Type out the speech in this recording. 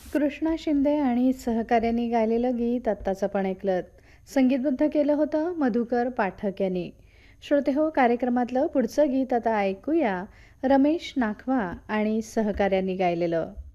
कृष्णा शिंदे आणि सहकाऱ्यांनी गायलेलं गीत आत्ताचं पण ऐकलं. संगीतबद्ध केलं होतं मधुकर पाठक यांनी. श्रोते हो, कार्यक्रमातलं पुढचं गीत आता ऐकूया. रमेश नाखवा आणि सहकाऱ्यांनी गायलेलं.